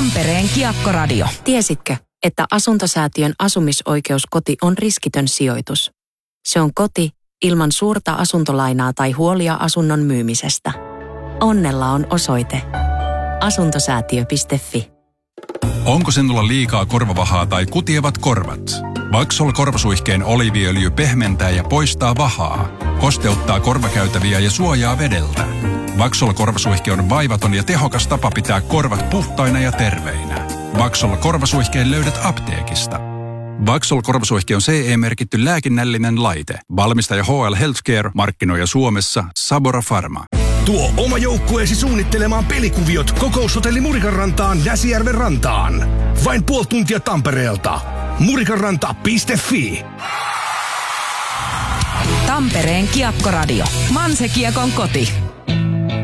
Tampereen Kiekkoradio. Tiesitkö, että Asuntosäätiön asumisoikeuskoti on riskitön sijoitus? Se on koti ilman suurta asuntolainaa tai huolia asunnon myymisestä. Onnella on osoite asuntosäätiö.fi. Onko sinulla liikaa korvavahaa tai kutievat korvat? Vaxol korvasuihkeen oliiviöljy pehmentää ja poistaa vahaa, kosteuttaa korvakäytäviä ja suojaa vedeltä. Vaxol korvasuihke on vaivaton ja tehokas tapa pitää korvat puhtaina ja terveinä. Vaxol korvasuihkeen löydät apteekista. Vaxol korvasuihke on CE-merkitty lääkinnällinen laite. Valmistaja HL Healthcare, markkinoija Suomessa Sabora Pharma. Tuo oma joukkueesi suunnittelemaan pelikuviot Kokoushotelli Murikanrantaan Näsijärven rantaan. Vain puoli tuntia Tampereelta. Murikanranta.fi. Tampereen Kiekkoradio. Manse Kiekon koti.